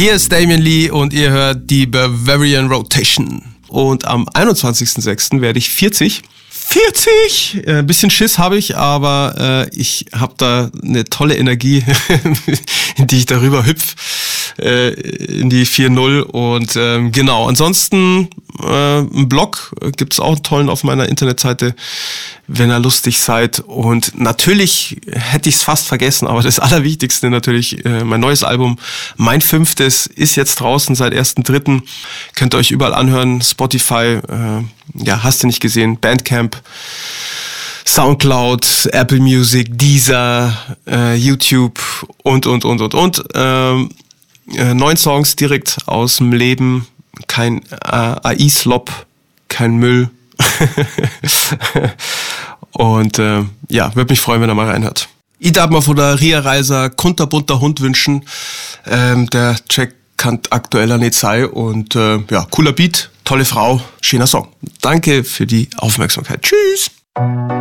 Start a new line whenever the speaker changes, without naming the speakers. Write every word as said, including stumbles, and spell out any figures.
Hier ist Damien Lee und ihr hört die Bavarian Rotation. Und am einundzwanzigsten sechsten werde ich vierzig. vierzig! Ein äh, bisschen Schiss habe ich, aber äh, ich habe da eine tolle Energie, in die ich darüber hüpf, äh, in die vier null. Und ähm, genau, ansonsten äh, ein Blog gibt's auch einen tollen auf meiner Internetseite, wenn ihr lustig seid. Und natürlich hätte ich es fast vergessen, aber das Allerwichtigste natürlich, äh, mein neues Album, mein fünftes, ist jetzt draußen seit ersten dritten Könnt ihr euch überall anhören, Spotify, äh, ja, hast du nicht gesehen, Bandcamp, Soundcloud, Apple Music, Deezer, äh, YouTube und, und, und, und, und. Ähm, äh, neun Songs direkt aus dem Leben, kein äh, A I-Slop, kein Müll. Und äh, ja, würde mich freuen, wenn er mal reinhört. Ich darf mal von der Ria Reiser kunterbunter Hund wünschen. Ähm, der Track kann aktueller nicht sein und äh, ja, cooler Beat, tolle Frau, schöner Song. Danke für die Aufmerksamkeit. Tschüss!